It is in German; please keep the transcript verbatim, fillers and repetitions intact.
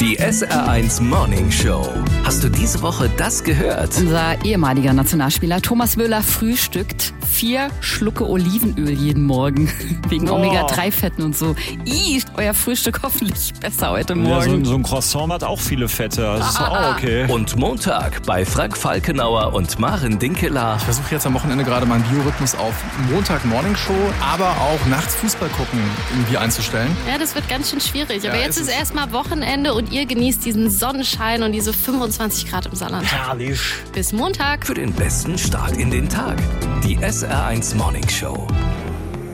Die S R eins Morning Show. Hast du diese Woche das gehört? Unser ehemaliger Nationalspieler Thomas Müller frühstückt vier Schlucke Olivenöl jeden Morgen. Wegen Oh. Omega drei Fetten und so. Ih, euer Frühstück hoffentlich besser heute Ja, Morgen. so, so ein Croissant hat auch viele Fette. Das ist auch okay. Und Montag bei Frank Falkenauer und Maren Dinkeler. Ich versuche jetzt am Wochenende gerade meinen Biorhythmus auf Montag-Morning-Show, aber auch nachts Fußball gucken irgendwie einzustellen. Ja, das wird ganz schön schwierig. Aber Ja, jetzt ist ist es. erstmal Wochenende und ihr genießt diesen Sonnenschein und diese fünfundzwanzig Grad im Saarland. Herrlich. Bis Montag. Für den besten Start in den Tag. Die S R eins Morning Show.